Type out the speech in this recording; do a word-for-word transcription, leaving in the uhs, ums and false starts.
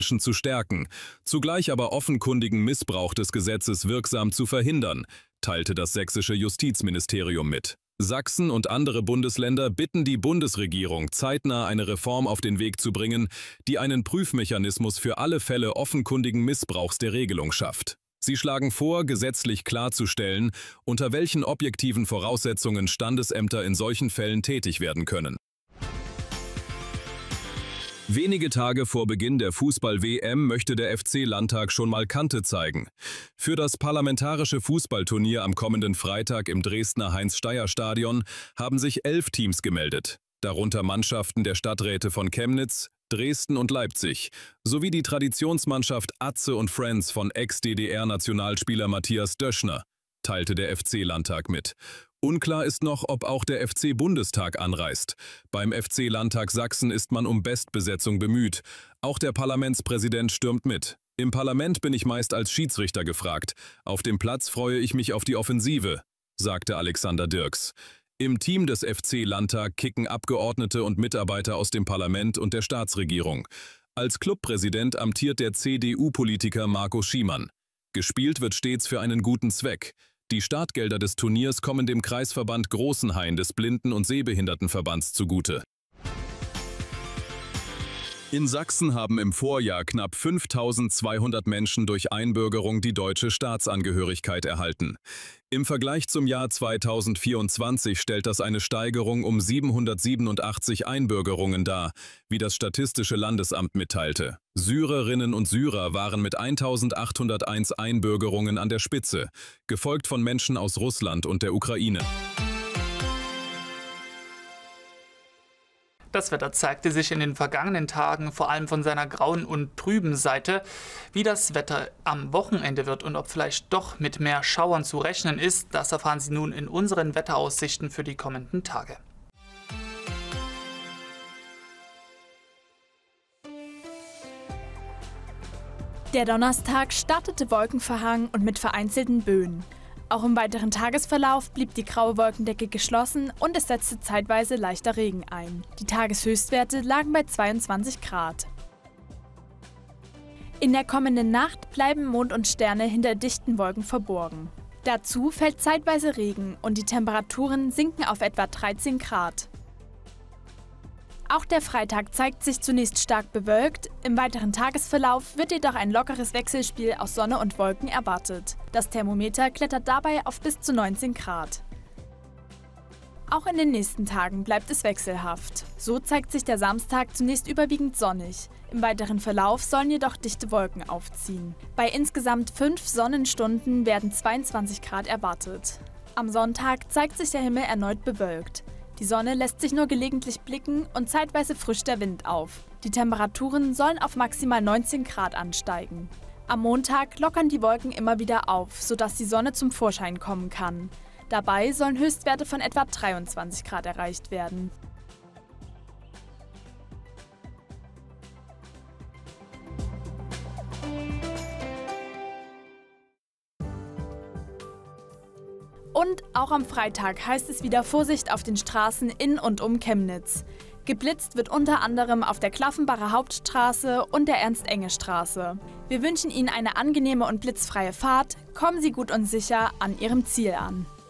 Menschen zu stärken, zugleich aber offenkundigen Missbrauch des Gesetzes wirksam zu verhindern, teilte das sächsische Justizministerium mit. Sachsen und andere Bundesländer bitten die Bundesregierung, zeitnah eine Reform auf den Weg zu bringen, die einen Prüfmechanismus für alle Fälle offenkundigen Missbrauchs der Regelung schafft. Sie schlagen vor, gesetzlich klarzustellen, unter welchen objektiven Voraussetzungen Standesämter in solchen Fällen tätig werden können. Wenige Tage vor Beginn der Fußball-W M möchte der F C-Landtag schon mal Kante zeigen. Für das parlamentarische Fußballturnier am kommenden Freitag im Dresdner Heinz-Steyer-Stadion haben sich elf Teams gemeldet, darunter Mannschaften der Stadträte von Chemnitz, Dresden und Leipzig, sowie die Traditionsmannschaft Atze und Friends von Ex-D D R-Nationalspieler Matthias Döschner, teilte der F C-Landtag mit. Unklar ist noch, ob auch der F C-Bundestag anreist. Beim F C-Landtag Sachsen ist man um Bestbesetzung bemüht. Auch der Parlamentspräsident stürmt mit. Im Parlament bin ich meist als Schiedsrichter gefragt. Auf dem Platz freue ich mich auf die Offensive, sagte Alexander Dirks. Im Team des F C-Landtag kicken Abgeordnete und Mitarbeiter aus dem Parlament und der Staatsregierung. Als Clubpräsident amtiert der C D U-Politiker Marco Schiemann. Gespielt wird stets für einen guten Zweck. Die Startgelder des Turniers kommen dem Kreisverband Großenhain des Blinden- und Sehbehindertenverbands zugute. In Sachsen haben im Vorjahr knapp fünftausendzweihundert Menschen durch Einbürgerung die deutsche Staatsangehörigkeit erhalten. Im Vergleich zum Jahr zweitausendvierundzwanzig stellt das eine Steigerung um siebenhundertsiebenundachtzig Einbürgerungen dar, wie das Statistische Landesamt mitteilte. Syrerinnen und Syrer waren mit eintausendachthunderteins Einbürgerungen an der Spitze, gefolgt von Menschen aus Russland und der Ukraine. Das Wetter zeigte sich in den vergangenen Tagen vor allem von seiner grauen und trüben Seite. Wie das Wetter am Wochenende wird und ob vielleicht doch mit mehr Schauern zu rechnen ist, das erfahren Sie nun in unseren Wetteraussichten für die kommenden Tage. Der Donnerstag startete wolkenverhangen und mit vereinzelten Böen. Auch im weiteren Tagesverlauf blieb die graue Wolkendecke geschlossen und es setzte zeitweise leichter Regen ein. Die Tageshöchstwerte lagen bei zweiundzwanzig Grad. In der kommenden Nacht bleiben Mond und Sterne hinter dichten Wolken verborgen. Dazu fällt zeitweise Regen und die Temperaturen sinken auf etwa dreizehn Grad. Auch der Freitag zeigt sich zunächst stark bewölkt, im weiteren Tagesverlauf wird jedoch ein lockeres Wechselspiel aus Sonne und Wolken erwartet. Das Thermometer klettert dabei auf bis zu neunzehn Grad. Auch in den nächsten Tagen bleibt es wechselhaft. So zeigt sich der Samstag zunächst überwiegend sonnig. Im weiteren Verlauf sollen jedoch dichte Wolken aufziehen. Bei insgesamt fünf Sonnenstunden werden zweiundzwanzig Grad erwartet. Am Sonntag zeigt sich der Himmel erneut bewölkt. Die Sonne lässt sich nur gelegentlich blicken und zeitweise frischt der Wind auf. Die Temperaturen sollen auf maximal neunzehn Grad ansteigen. Am Montag lockern die Wolken immer wieder auf, sodass die Sonne zum Vorschein kommen kann. Dabei sollen Höchstwerte von etwa dreiundzwanzig Grad erreicht werden. Und auch am Freitag heißt es wieder Vorsicht auf den Straßen in und um Chemnitz. Geblitzt wird unter anderem auf der Klaffenbacher Hauptstraße und der Ernst-Enge-Straße. Wir wünschen Ihnen eine angenehme und blitzfreie Fahrt. Kommen Sie gut und sicher an Ihrem Ziel an.